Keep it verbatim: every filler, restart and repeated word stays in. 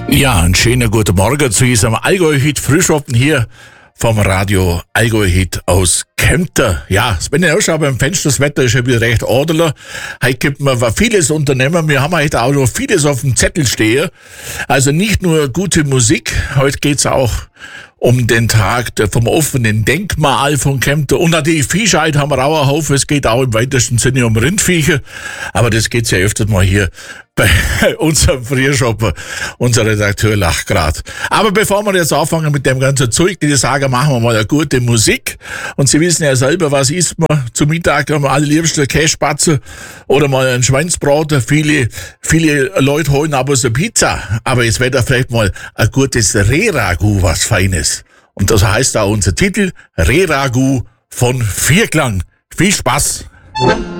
Ja, einen schönen guten Morgen zu diesem Allgäu-Hit Frühschoppen hier vom Radio Allgäu-Hit aus Kempten. Ja, wenn ich ausschaue beim Fenster, das Wetter ist ja wieder recht ordentlich. Heute gibt man vieles unternehmen. Wir haben heute auch noch vieles auf dem Zettel stehen. Also nicht nur gute Musik, heute geht's auch um den Tag vom offenen Denkmal von Kempten. Und natürlich Viehscheid haben wir auch einen Haufen. Es geht auch im weitesten Sinne um Rindviecher. Aber das geht's ja öfters mal hier bei unserem Frühschoppen. Unser Redakteur lacht grad. Aber bevor wir jetzt anfangen mit dem ganzen Zeug, die sagen, machen wir mal eine gute Musik. Und Sie wissen ja selber, was isst man zum Mittag? Haben wir alle liebsten Käsespatzen oder mal einen Schweinsbraten. Viele, viele Leute holen aber so Pizza. Aber jetzt wäre da vielleicht mal ein gutes Rehragout, was Feines. Und das heißt auch unser Titel, Rehragout von Vierklang. Viel Spaß!